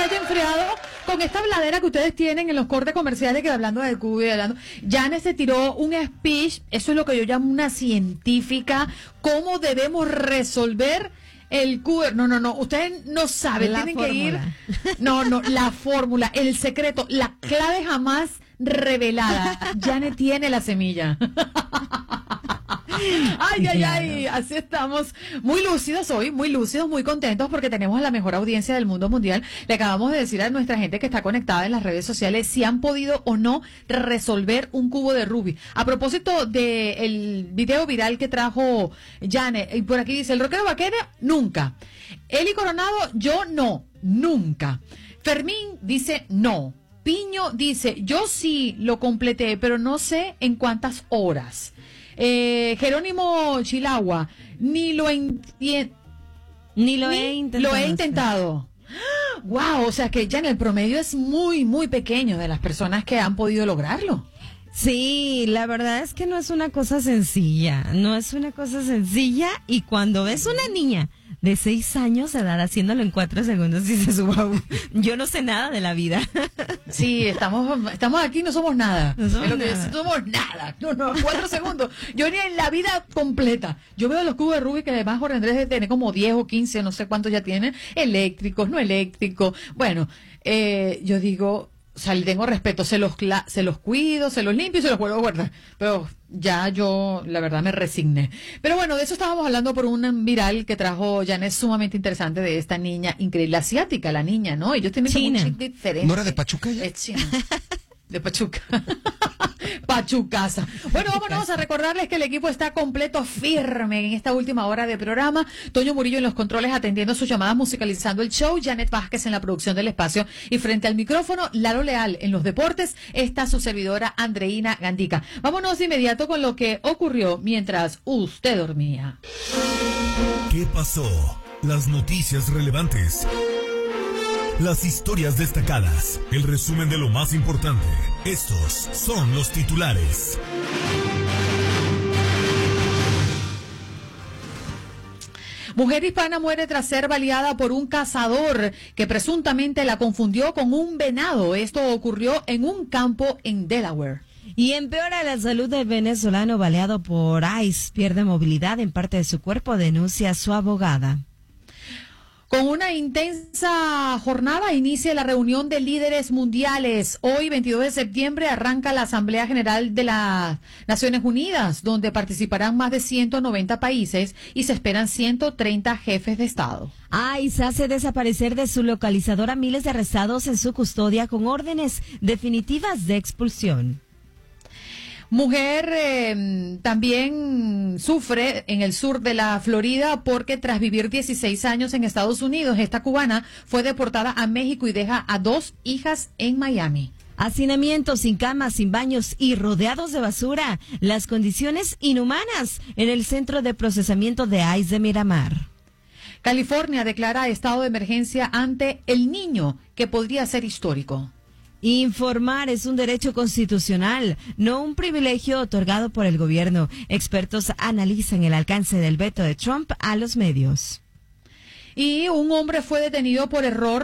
haya enfriado con esta bladera que ustedes tienen en los cortes comerciales, que hablando de Cuba y hablando. Janet se tiró un speech, eso es lo que yo llamo una científica, cómo debemos resolver el Cuba. No, ustedes no saben, La tienen fórmula. que ir. No, la fórmula, el secreto, la clave jamás revelada. Janet tiene la semilla. Ay, así estamos. Muy lúcidos hoy, muy lúcidos, muy contentos porque tenemos a la mejor audiencia del mundo mundial. Le acabamos de decir a nuestra gente que está conectada en las redes sociales si han podido o no resolver un cubo de Rubik. A propósito del video viral que trajo Janet, y por aquí dice, el rockero vaquero, nunca. Eli Coronado, yo no, nunca. Fermín dice no. Piño dice, yo sí lo completé, pero no sé en cuántas horas. Jerónimo Chilagua, ni lo he intentado. Lo he intentado. Wow, o sea que ya en el promedio es muy, muy pequeño de las personas que han podido lograrlo. Sí, la verdad es que no es una cosa sencilla, y cuando ves una niña de 6 años de edad haciéndolo en 4 segundos dices, wow, yo no sé nada de la vida. Sí, estamos aquí, no somos nada. No somos Es lo que nada. somos nada. No, 4 segundos. Yo ni en la vida completa. Yo veo los cubos de Rubik que además Jorge Andrés debe tener como 10 o 15, no sé cuántos ya tienen, eléctricos, no eléctricos. Bueno, yo digo, o sea, le tengo respeto, se los cuido, se los limpio y se los vuelvo a guardar. Pero ya yo, la verdad, me resigné. Pero bueno, de eso estábamos hablando por un viral que trajo Janet, sumamente interesante, de esta niña increíble, asiática, la niña, ¿no? Ellos tienen como un China. chip diferente. ¿No era de Pachuca ella? Es china. De Pachuca. Pachucasa. Bueno, vámonos a recordarles que el equipo está completo, firme en esta última hora de programa. Toño Murillo en los controles atendiendo sus llamadas, musicalizando el show. Janet Vázquez en la producción del espacio. Y frente al micrófono, Lalo Leal en los deportes. Está su servidora Andreina Gandica. Vámonos de inmediato con lo que ocurrió mientras usted dormía. ¿Qué pasó? Las noticias relevantes. Las historias destacadas, el resumen de lo más importante. Estos son los titulares. Mujer hispana muere tras ser baleada por un cazador que presuntamente la confundió con un venado. Esto ocurrió en un campo en Delaware. Y empeora la salud del venezolano baleado por ICE. Pierde movilidad en parte de su cuerpo, denuncia su abogada. Con una intensa jornada inicia la reunión de líderes mundiales. Hoy, 22 de septiembre, arranca la Asamblea General de las Naciones Unidas, donde participarán más de 190 países y se esperan 130 jefes de Estado. ICE hace desaparecer de su localizador a miles de arrestados en su custodia con órdenes definitivas de expulsión. Mujer también sufre en el sur de la Florida porque tras vivir 16 años en Estados Unidos, esta cubana fue deportada a México y deja a 2 hijas en Miami. Hacinamiento, sin camas, sin baños y rodeados de basura. Las condiciones inhumanas en el centro de procesamiento de ICE de Miramar. California declara estado de emergencia ante El Niño, que podría ser histórico. Informar es un derecho constitucional, no un privilegio otorgado por el gobierno. Expertos analizan el alcance del veto de Trump a los medios. Y un hombre fue detenido por error